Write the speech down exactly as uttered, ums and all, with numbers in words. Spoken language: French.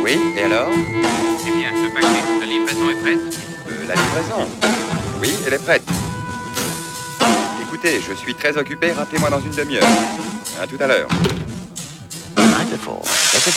Oui, et alors? Eh bien, ce paquet, la livraison est prête? Euh, la livraison? Oui, elle est prête. Écoutez, je suis très occupé, rappelez-moi dans une demi-heure. À tout à l'heure. Wonderful.